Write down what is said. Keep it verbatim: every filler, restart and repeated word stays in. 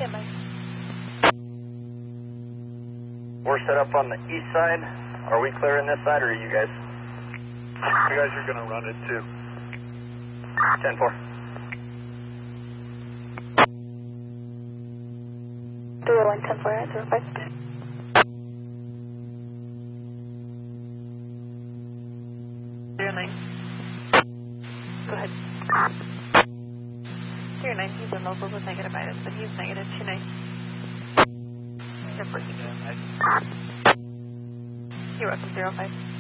Stand by. We're set up on the east side. Are we clearing this side, or are you guys? You guys are going to run it too. ten four. three oh one, ten four, zero five. zero nine. Go ahead. zero nine, he's in local with negative items, but he's negative two nine. You're working. You're welcome, zero five.